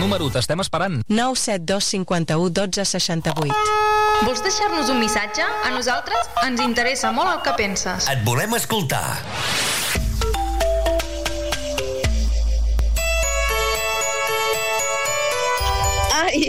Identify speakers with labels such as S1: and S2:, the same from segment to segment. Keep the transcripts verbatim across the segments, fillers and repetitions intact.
S1: número, t'estem esperant.
S2: nou set dos cinquanta-u dotze seixanta-vuit.
S3: Vols deixar-nos un missatge? A nosaltres ens interessa molt el que penses.
S4: Et volem escoltar.
S5: Ai,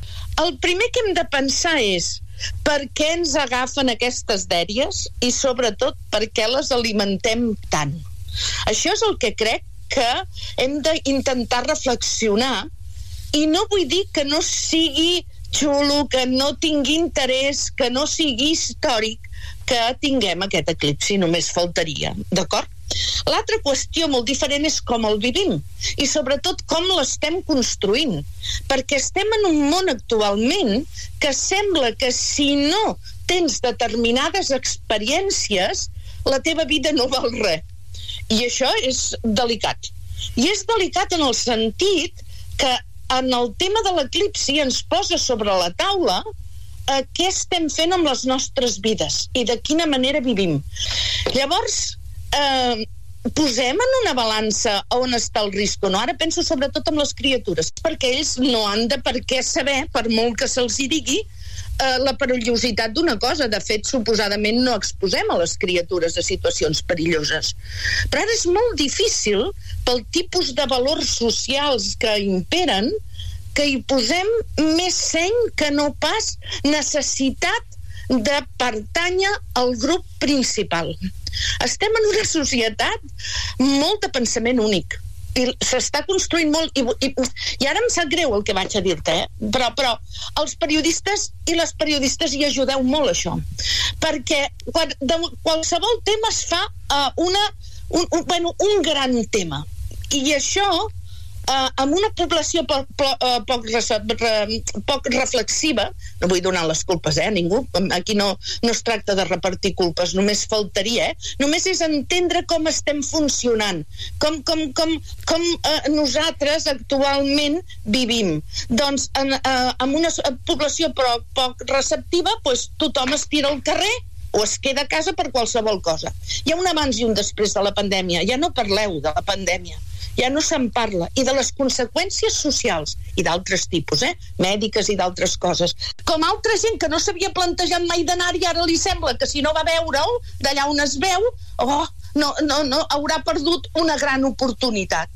S5: el primer que hem de pensar és per què ens agafen aquestes dèries i sobretot per què les alimentem tant. Això és el que crec que hem d'intentar reflexionar, i no vull dir que no sigui xulo, que no tingui interès, que no sigui històric que tinguem aquest eclipsi, només faltaria, d'acord? L'altra qüestió molt diferent és com el vivim i sobretot com l'estem construint, perquè estem en un món actualment que sembla que si no tens determinades experiències la teva vida no val res, i això és delicat, i és delicat en el sentit que en el tema de l'eclipsi ens posa sobre la taula eh, què estem fent amb les nostres vides i de quina manera vivim. Llavors eh, posem en una balança on està el risc o no. Ara penso sobretot en les criatures, perquè ells no han de per què saber, per molt que se'ls hi digui, eh, la perillositat d'una cosa. De fet, suposadament no exposem a les criatures a situacions perilloses. Però ara és molt difícil, pel tipus de valors socials que imperen, que hi posem més seny que no pas necessitat de pertànyer al grup principal. Estem en una societat molt de pensament únic i s'està construint molt i, i, i ara em sap greu el que vaig a dir-te, eh? però, però els periodistes i les periodistes hi ajudeu molt això, perquè quan, de qualsevol tema es fa uh, una, un, un, bueno, un gran tema, i això Uh, amb una població poc, poc, poc, re, poc reflexiva, no vull donar les culpes eh, a ningú, aquí no, no es tracta de repartir culpes, només faltaria, eh? Només és entendre com estem funcionant, com, com, com, com uh, nosaltres actualment vivim. Doncs en, uh, amb una població poc, poc receptiva, doncs tothom es tira al carrer o es queda a casa per qualsevol cosa. Hi ha un abans i un després de la pandèmia, ja no parleu de la pandèmia, ja no se'n parla, i de les conseqüències socials, i d'altres tipus, eh? Mèdiques i d'altres coses. Com altra gent que no s'havia plantejat mai d'anar-hi, ara li sembla que si no va veure-ho, d'allà on es veu, oh, no, no, no, haurà perdut una gran oportunitat.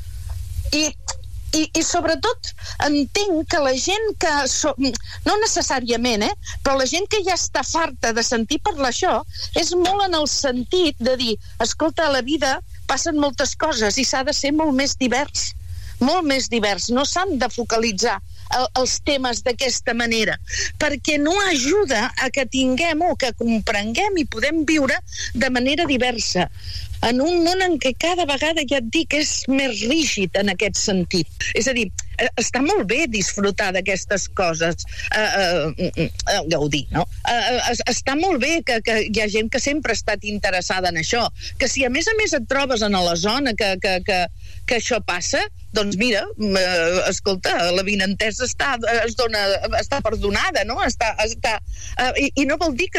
S5: I, i, i sobretot entenc que la gent que, so, no necessàriament, eh? Però la gent que ja està farta de sentir parlar això, és molt en el sentit de dir, escolta, la vida passen moltes coses i s'ha de ser molt més divers, molt més divers, no s'han de focalitzar el, els temes d'aquesta manera, perquè no ajuda a que tinguem o que comprenguem i podem viure de manera diversa en un món en què cada vegada, ja et dic, és més rígid en aquest sentit. És a dir, està molt bé disfrutar d'aquestes coses, uh, uh, uh, gaudir, no? Uh, uh, està molt bé que, que hi ha gent que sempre ha estat interessada en això, que si a més a més et trobes en la zona que, que, que, que això passa, doncs mira, uh, escolta, la vinentesa està, es dona, està perdonada, no? Està, està, uh, i, i no vol dir que